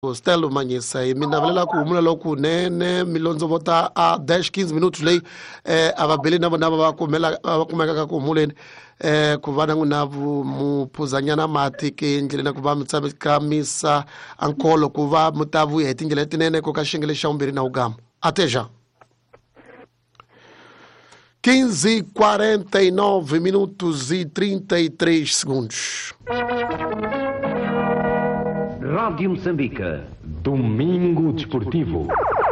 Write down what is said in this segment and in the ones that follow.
Stelo Manyisa minavelela ku humula loku nene milondzo vota a 10-15 minutos leyi avabeli na vona va kumeka ku humuleni ku vana na muphuzanyana mati ke ndlela na ku va misa ankolo ku va mutavu hi tindlela tinene ko ka xingele xa umbirhi na ugama ateja 15:49 minutos e 33 segundos. Rádio Moçambique, Domingo Desportivo.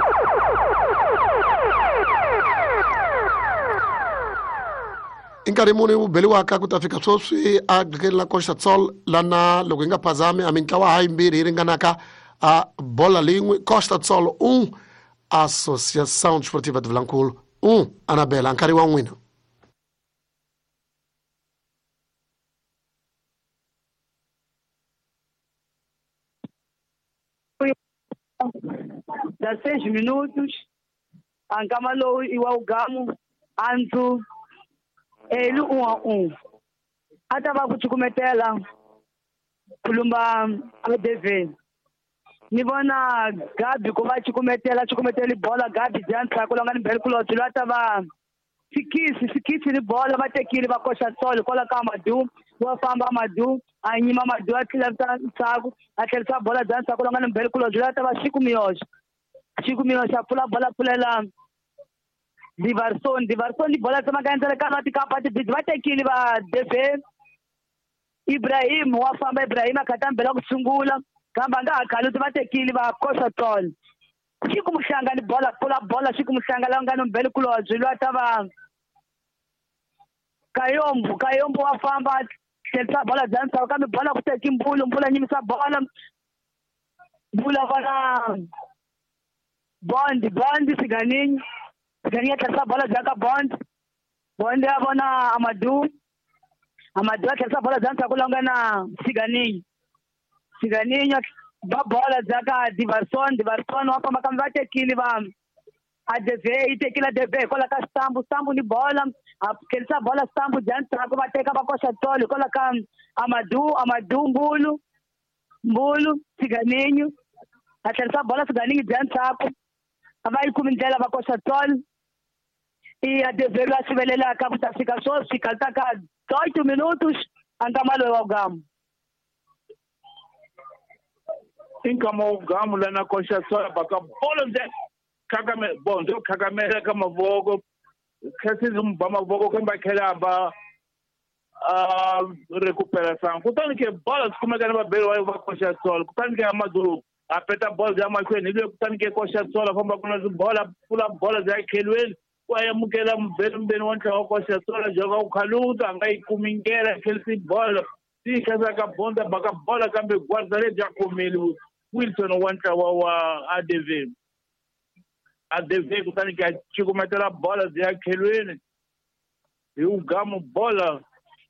Nkarhi muni vubeli wa ka ku ta fika swoswi a la Costa Sol lana loko hi nga phazami a mitlawa hayimbirhi yi ringanaka a bola lin'we Costa Sol 1 Associação Desportiva de Vilanculo 1 Anabela nkarhi wa n'wina. Da 6 minutos, Angamalo Iwaugamu, Anzu, ele 1-1. Atava kuchukumetela, kulumba ADV. Nivona Gabi kuva chukumeteli bola Gabi janta kulonga ni belkulo atava sikisi ni bola batekili bakosha solo kola kama Madu wafamba Madu anyima Madu atilata sagu atelsa bola janta kulonga ni belkulo atava shikumiyosha pula bola pulela Diverson bola sama kaenza kana tikapati batekili ba DV Ibrahim wafamba Ibrahim akatambela kusungula kamba ngakhala ukuthi batekili bakosha tol shikumuhlanga ni bola shikumuhlanga la ngano mbele kulozi lwataba kayombo wafamba thelsa bola zansa kambe bola kuteka imbula nyimisa bola mbula bana bond siganinyi thelsa bola zaka bond yabona Amadu thelsa bola zansa kulongana siganinyi bola zaka Diverson wafamba kama batekili ba ADV itekila DV kola ka stambu ni bola kelisa bola stambu janta ko bateka bakosha toli kola ka Amadu mbulu siganinyu akelisa bola siganinyu janta ko abai kumindela bakosha toli e ADV la sibelela ka kutafika so sikaltaka 8 minutos angamalo wa gamu Inkamo gamu lana Costa Sol baka bola de Kagame kama vogo kasi zumbama vogo kamba kelaba recuperação kutani ke bola kuma kana ba belo wa Costa Sol kutani ke Amadu apeta bola ya makweni ile kutani ke Costa Sol famba kuna bola pula bola za kelweni waya mukela mbeni wonke wa Costa Sol joga ukhaluta ngai kumingera kelsi bola si kaza ka bonda baka bola kambe guardare ja komelu Wilson wanta wa ADV kutani kia chikumetela bola zia kelweni ugamu bola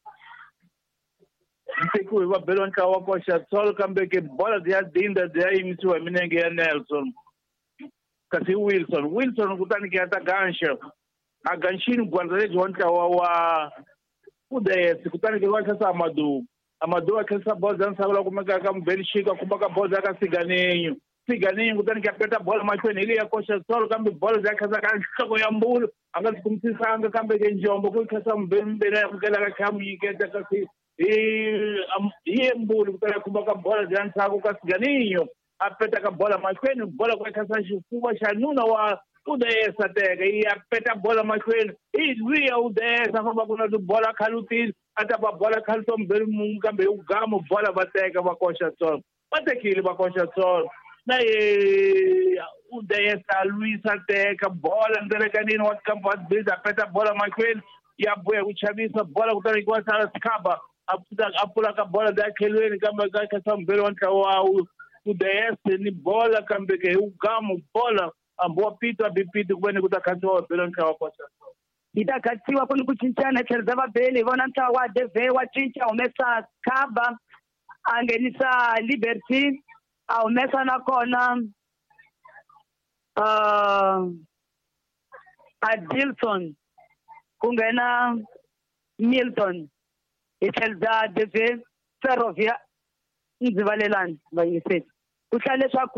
mteku wa belonka wa Costa Sol kambe ke bola zia dinda zia imisiwa minenge ya Nelson kasi Wilson kutani kia atagansha aganshini guandareji wanta wa UDS kutani kia wakasa Amadu akesa bola zansa wala kumeka kama Belshika kumaka bola zaka siganinyu kutani kapeta bola machweni ile ya Costa Sol kambe bola zaka zaka shoko ya mbulu anga kumsisa anga kambe njombo kukasa mbele kukela kamu yiketa kasi mbulu kutani kumaka bola zansa kukasiganinyu apeta ka bola machweni bola kwa kasa shukuba shanuna wa UDS ateka apeta bola machweni luya UDS afamba kuna bola kaluti atapa bola khalto mbele mungambe ugamo bola bateka ba Costa Sol batekile ba Costa Sol na UDS Luis ateka bola ndele kanini wa kampo biza peta bola makweni ya boya kuchavisa bola kutani kwa sala skaba apula ka bola da kelweni kamba ka mbele wanta wa UDS ni bola kambe ke ugamo bola ambwa pita bipiti kwene kutakatoa belonka wa Costa Sol itakatiwa kuni kuchinchana cherzava beli vona nta wa DV wa chincha umesa Kaba angenisa Liberty umesa nakona Adilson kungena Milton ichelza DV Ferrovia nzivalelani bayiseti ku hlaya leswaku